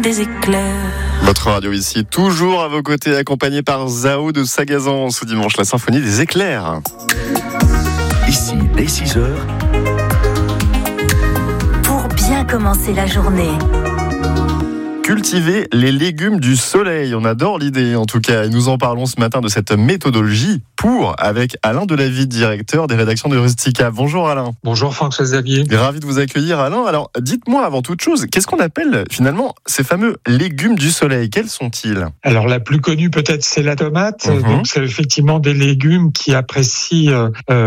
des éclairs. Votre radio ici, toujours à vos côtés, accompagné par Zao de Sagazan. Ce dimanche, la symphonie des éclairs. Ici, dès 6h. Pour bien commencer la journée. Cultiver les légumes du soleil. On adore l'idée, en tout cas. Et nous en parlons ce matin de cette méthodologie avec Alain Delavie, directeur des rédactions de Rustica. Bonjour Alain. Bonjour François-Xavier. Ravi de vous accueillir Alain. Alors, dites-moi avant toute chose, qu'est-ce qu'on appelle finalement ces fameux légumes du soleil? Quels sont-ils? Alors, la plus connue peut-être, c'est la tomate. Donc, c'est effectivement des légumes qui apprécient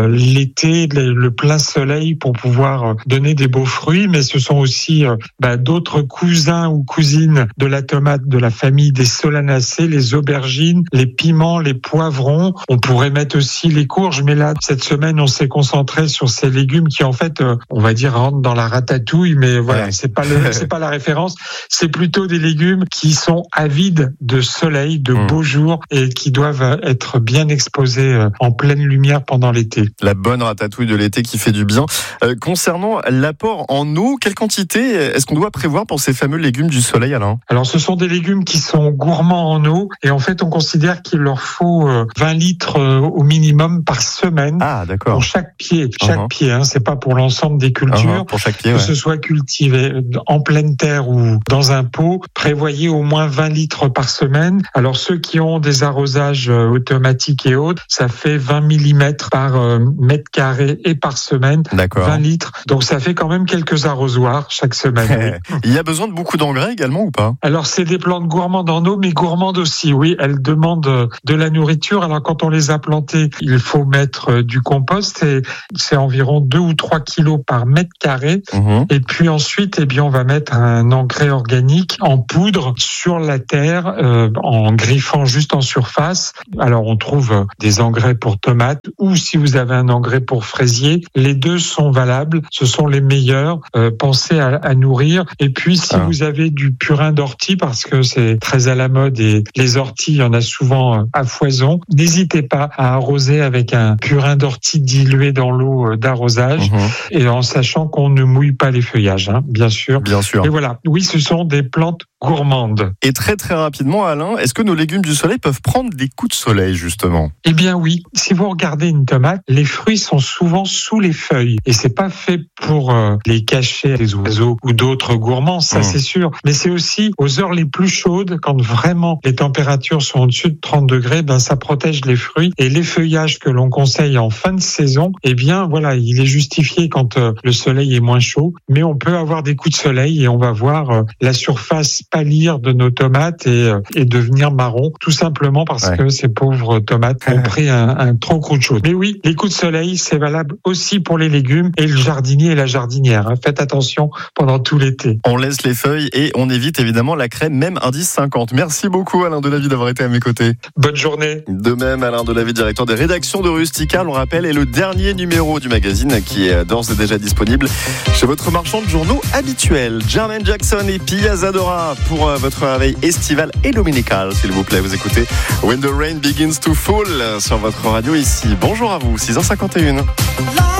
l'été, le plein soleil pour pouvoir donner des beaux fruits. Mais ce sont aussi d'autres cousins ou cousines de la tomate, de la famille des solanacées, les aubergines, les piments, les poivrons. On pourrait mettre aussi les courges, mais là, cette semaine, on s'est concentré sur ces légumes qui, en fait, on va dire, rentrent dans la ratatouille, mais voilà, c'est pas la référence. C'est plutôt des légumes qui sont avides de soleil, de beaux jours, et qui doivent être bien exposés en pleine lumière pendant l'été. La bonne ratatouille de l'été qui fait du bien. Concernant l'apport en eau, quelle quantité est-ce qu'on doit prévoir pour ces fameux légumes du soleil, Alain? Alors, ce sont des légumes qui sont gourmands en eau, et en fait, on considère qu'il leur faut 20 litres au minimum par semaine. Ah, d'accord. Pour chaque pied. Chaque pied, c'est pas pour l'ensemble des cultures. Pour chaque pied, que ce soit cultivé en pleine terre ou dans un pot, prévoyez au moins 20 litres par semaine. Alors, ceux qui ont des arrosages automatiques et autres, ça fait 20 mm par mètre carré et par semaine. D'accord. 20 litres. Donc, ça fait quand même quelques arrosoirs chaque semaine. Oui. Il y a besoin de beaucoup d'engrais également ou pas? Alors, c'est des plantes gourmandes en eau, mais gourmandes aussi. Oui, elles demandent de la nourriture. Alors, quand on les a plantées, il faut mettre du compost et c'est environ 2 ou 3 kilos par mètre carré. Et puis ensuite, on va mettre un engrais organique en poudre sur la terre, en griffant juste en surface. Alors, on trouve des engrais pour tomates ou si vous avez un engrais pour fraisier, les deux sont valables. Ce sont les meilleurs. Pensez à nourrir. Et puis, si vous avez du purin d'ortie, parce que c'est très à la mode et les orties, il y en a souvent à foison, n'hésitez pas à arroser avec un purin d'ortie dilué dans l'eau d'arrosage et en sachant qu'on ne mouille pas les feuillages, bien sûr. Bien sûr. Et voilà, oui, ce sont des plantes gourmandes. Et très très rapidement, Alain, est-ce que nos légumes du soleil peuvent prendre des coups de soleil justement? Eh bien oui, si vous regardez une tomate, les fruits sont souvent sous les feuilles et c'est pas fait pour les cacher des oiseaux ou d'autres gourmands, ça c'est sûr. Mais c'est aussi aux heures les plus chaudes, quand vraiment les températures sont au-dessus de 30 degrés, ça protège les fruits et les feuillages que l'on conseille en fin de saison, il est justifié quand le soleil est moins chaud, mais on peut avoir des coups de soleil et on va voir la surface pâlir de nos tomates et devenir marron, tout simplement parce que ces pauvres tomates ont pris un trop coup de chaud. Mais oui, les coups de soleil, c'est valable aussi pour les légumes et le jardinier et la jardinière. Faites attention pendant tout l'été. On laisse les feuilles et on évite évidemment la crème, même indice 50. Merci beaucoup Alain Delavie d'avoir été à mes côtés. Bonne journée. De même, Alain Delavie, directeur des rédactions de Rustica, l'on rappelle, est le dernier numéro du magazine qui est d'ores et déjà disponible chez votre marchand de journaux habituel. Jermaine Jackson et Pia Zadora pour votre réveil estival et dominical, s'il vous plaît. Vous écoutez When the Rain Begins to Fall sur votre radio ici. Bonjour à vous, 6h51.